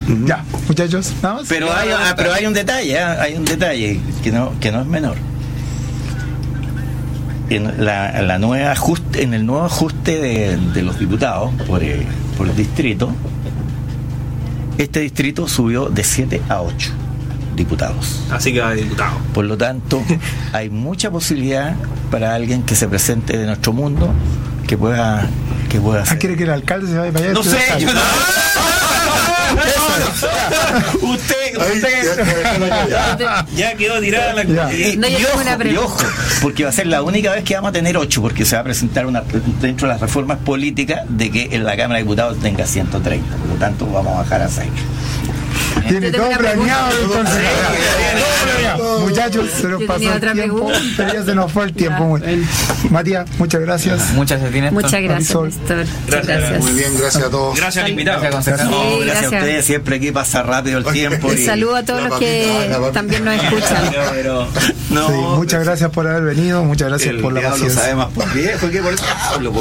Ya, muchachos, nada más. Pero hay un detalle, que no es menor. En el nuevo ajuste de los diputados por el distrito, este distrito subió de 7 a 8 diputados. Así que va de diputado. Por lo tanto, hay mucha posibilidad para alguien que se presente de nuestro mundo que pueda hacer. ¿Quiere que el alcalde se vaya para allá? No sé, yo no. Usted ya quedó tirada la y ojo, porque va a ser la única vez que vamos a tener 8, porque se va a presentar dentro de las reformas políticas de que en la Cámara de Diputados tenga 130, por lo tanto vamos a bajar a 6. Tiene todo planeado, entonces. Muchachos, se nos pasó el tiempo, pero ya se nos fue el tiempo. Matías, muchas gracias. Muchas gracias, Néstor. Gracias. Muy bien, gracias a todos. Gracias al invitado. Gracias a ustedes, siempre aquí pasa rápido el tiempo. Un saludo a todos los que también nos escuchan. Muchas gracias por haber venido, muchas gracias por la paciencia. No sabe más por qué, porque por eso hablo.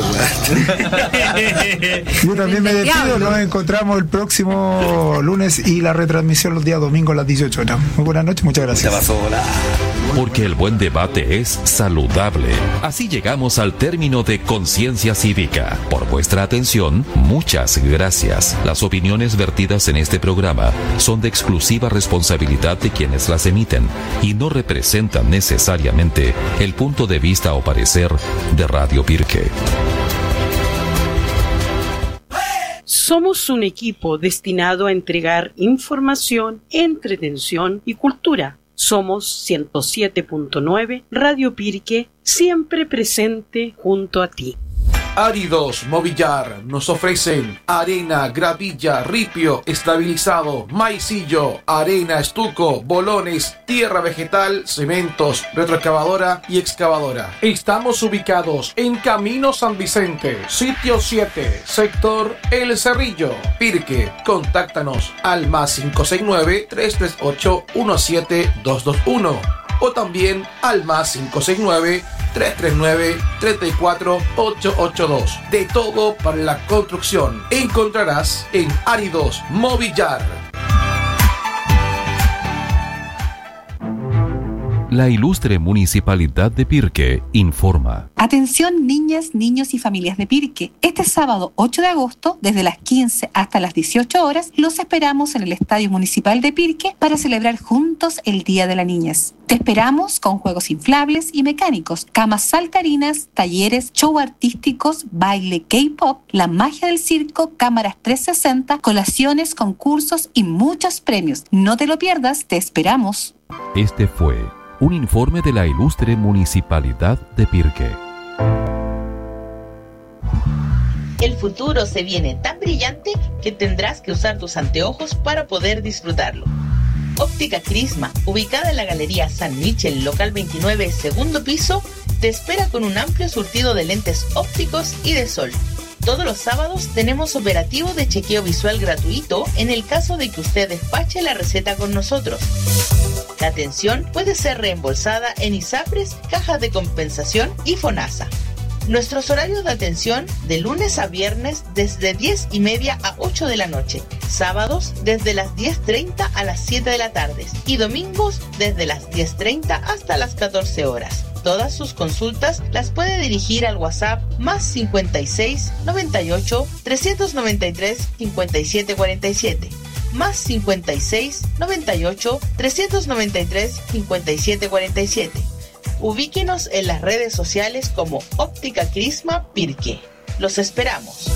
Yo también me despido, nos encontramos el próximo lunes y la retransmisión los días domingos a las 18 horas. Muy buenas noches, muchas gracias. Porque el buen debate es saludable. Así llegamos al término de Conciencia Cívica. Por vuestra atención, muchas gracias. Las opiniones vertidas en este programa son de exclusiva responsabilidad de quienes las emiten y no representan necesariamente el punto de vista o parecer de Radio Pirque. Somos un equipo destinado a entregar información, entretención y cultura. Somos 107.9 Radio Pirque, siempre presente junto a ti. Áridos Movillar nos ofrecen arena, gravilla, ripio, estabilizado, maicillo, arena, estuco, bolones, tierra vegetal, cementos, retroexcavadora y excavadora. Estamos ubicados en Camino San Vicente, sitio 7, sector El Cerrillo, Pirque. Contáctanos al +569 338 17221 o también al +569 339-34-882. De todo para la construcción encontrarás en Áridos Movillar. La ilustre Municipalidad de Pirque informa. Atención niñas, niños y familias de Pirque. Este sábado 8 de agosto, desde las 15 hasta las 18 horas, los esperamos en el Estadio Municipal de Pirque para celebrar juntos el Día de la Niñez. Te esperamos con juegos inflables y mecánicos, camas saltarinas, talleres, show artísticos, baile K-pop, la magia del circo, cámaras 360, colaciones, concursos y muchos premios. No te lo pierdas, te esperamos. Este fue un informe de la ilustre Municipalidad de Pirque. El futuro se viene tan brillante que tendrás que usar tus anteojos para poder disfrutarlo. Óptica Crisma, ubicada en la Galería San Michel, local 29, segundo piso, te espera con un amplio surtido de lentes ópticos y de sol. Todos los sábados tenemos operativo de chequeo visual gratuito en el caso de que usted despache la receta con nosotros. La atención puede ser reembolsada en ISAPRES, cajas de compensación y FONASA. Nuestros horarios de atención de lunes a viernes desde 10:30 a 8 de la noche, sábados desde las 10:30 a las 7 de la tarde y domingos desde las 10:30 hasta las 14 horas. Todas sus consultas las puede dirigir al WhatsApp +56 98 393 57 47. +56 98 393 57 47. Ubíquenos en las redes sociales como Óptica Crisma Pirque. Los esperamos.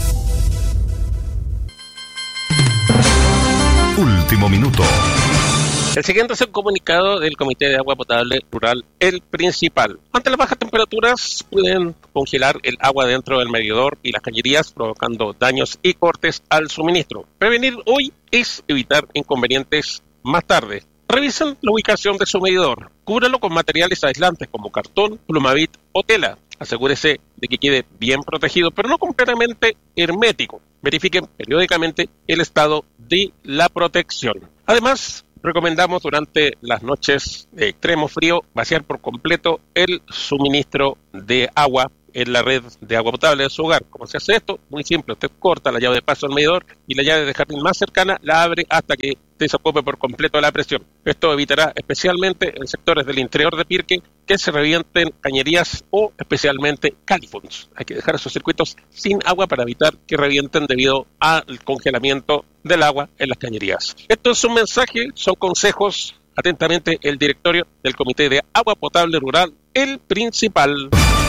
Último minuto. El siguiente es el comunicado del Comité de Agua Potable Rural El Principal. Ante las bajas temperaturas pueden congelar el agua dentro del medidor y las cañerías, provocando daños y cortes al suministro. Prevenir hoy es evitar inconvenientes más tarde. Revisen la ubicación de su medidor. Cúbralo con materiales aislantes como cartón, plumavit o tela. Asegúrese de que quede bien protegido, pero no completamente hermético. Verifiquen periódicamente el estado de la protección. Además, recomendamos durante las noches de extremo frío vaciar por completo el suministro de agua en la red de agua potable de su hogar. ¿Cómo se hace esto? Muy simple, usted corta la llave de paso del medidor y la llave de jardín más cercana la abre hasta que desocupe por completo la presión. Esto evitará especialmente en sectores del interior de Pirque que se revienten cañerías o especialmente califons. Hay que dejar esos circuitos sin agua para evitar que revienten debido al congelamiento del agua en las cañerías. Esto es un mensaje, son consejos. Atentamente, el directorio del Comité de Agua Potable Rural, el Principal.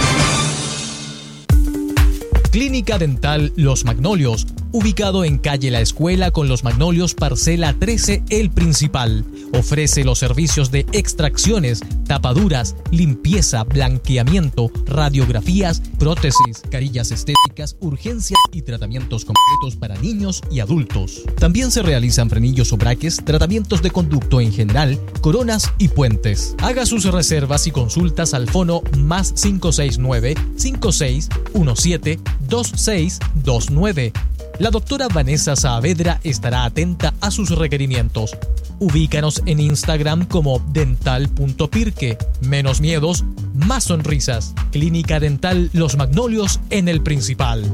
Clínica Dental Los Magnolios, ubicado en calle La Escuela con Los Magnolios, parcela 13, El Principal. Ofrece los servicios de extracciones, tapaduras, limpieza, blanqueamiento, radiografías, prótesis, carillas estéticas, urgencias y tratamientos completos para niños y adultos. También se realizan frenillos o braques, tratamientos de conducto en general, coronas y puentes. Haga sus reservas y consultas al fono +569 5617 2629. La doctora Vanessa Saavedra estará atenta a sus requerimientos. Ubícanos en Instagram como dental.pirque. Menos miedos, más sonrisas. Clínica Dental Los Magnolios en El Principal.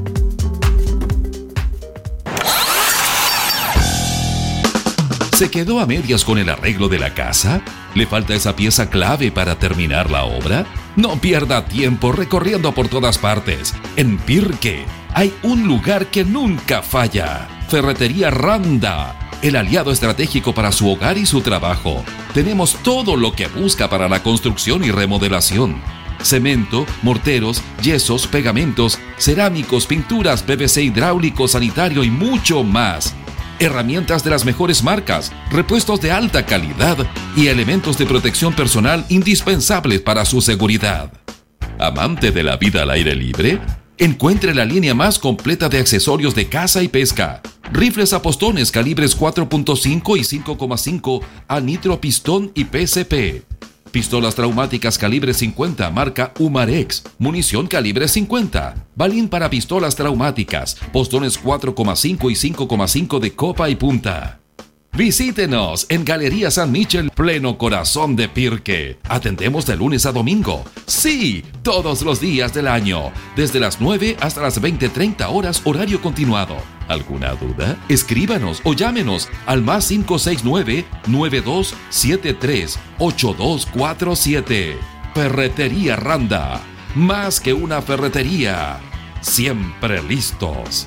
¿Se quedó a medias con el arreglo de la casa? ¿Le falta esa pieza clave para terminar la obra? No pierda tiempo recorriendo por todas partes. En Pirque hay un lugar que nunca falla. Ferretería Randa, el aliado estratégico para su hogar y su trabajo. Tenemos todo lo que busca para la construcción y remodelación. Cemento, morteros, yesos, pegamentos, cerámicos, pinturas, PVC hidráulico, sanitario y mucho más. Herramientas de las mejores marcas, repuestos de alta calidad y elementos de protección personal indispensables para su seguridad. ¿Amante de la vida al aire libre? Encuentre la línea más completa de accesorios de caza y pesca. Rifles a postones calibres 4.5 y 5.5 a nitro pistón y PSP. Pistolas traumáticas calibre 50 marca Umarex. Munición calibre 50. Balín para pistolas traumáticas. Postones 4.5 y 5.5 de copa y punta. Visítenos en Galería San Michel, pleno corazón de Pirque. Atendemos de lunes a domingo. Sí, todos los días del año. Desde las 9 hasta las 20:30 horas, horario continuado. ¿Alguna duda? Escríbanos o llámenos al +569 9273 8247. Ferretería Randa. Más que una ferretería. Siempre listos.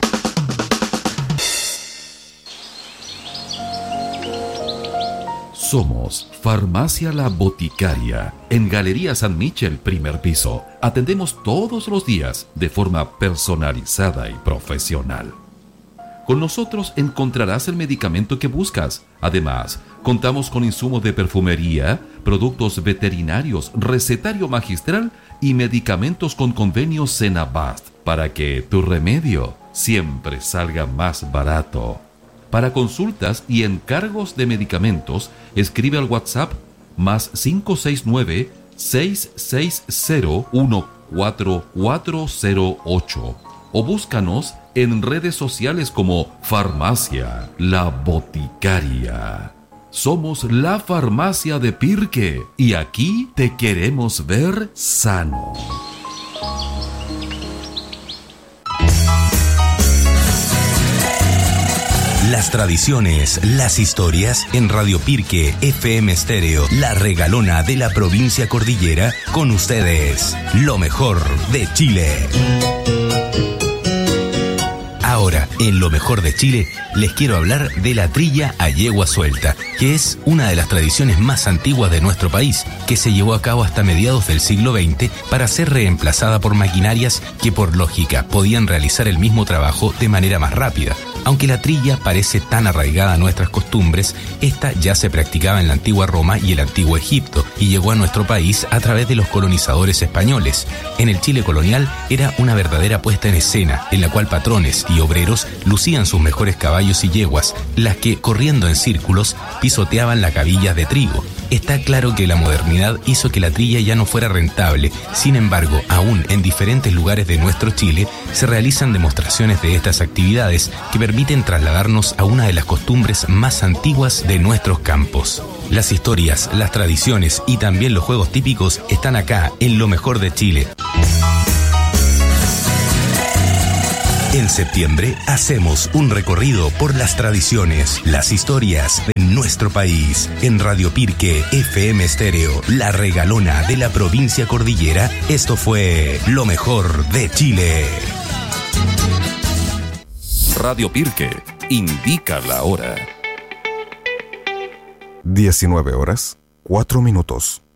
Somos Farmacia La Boticaria, en Galería San Michel, primer piso. Atendemos todos los días de forma personalizada y profesional. Con nosotros encontrarás el medicamento que buscas. Además, contamos con insumos de perfumería, productos veterinarios, recetario magistral y medicamentos con convenio Senabast para que tu remedio siempre salga más barato. Para consultas y encargos de medicamentos, escribe al WhatsApp +569 660 14408 o búscanos en redes sociales como Farmacia La Boticaria. Somos la farmacia de Pirque y aquí te queremos ver sano. Las tradiciones, las historias en Radio Pirque FM Estéreo, la regalona de la provincia cordillera, con ustedes, lo mejor de Chile. Ahora, en lo mejor de Chile, les quiero hablar de la trilla a yegua suelta, que es una de las tradiciones más antiguas de nuestro país, que se llevó a cabo hasta mediados del siglo XX para ser reemplazada por maquinarias que por lógica podían realizar el mismo trabajo de manera más rápida. Aunque la trilla parece tan arraigada a nuestras costumbres, esta ya se practicaba en la antigua Roma y el antiguo Egipto y llegó a nuestro país a través de los colonizadores españoles. En el Chile colonial era una verdadera puesta en escena, en la cual patrones y obreros lucían sus mejores caballos y yeguas, las que, corriendo en círculos, pisoteaban las gavillas de trigo. Está claro que la modernidad hizo que la trilla ya no fuera rentable. Sin embargo, aún en diferentes lugares de nuestro Chile se realizan demostraciones de estas actividades que permiten trasladarnos a una de las costumbres más antiguas de nuestros campos. Las historias, las tradiciones y también los juegos típicos están acá en lo mejor de Chile. En septiembre hacemos un recorrido por las tradiciones, las historias de nuestro país. En Radio Pirque FM Estéreo, la regalona de la provincia cordillera, esto fue lo mejor de Chile. Radio Pirque indica la hora. 19 horas, 4 minutos.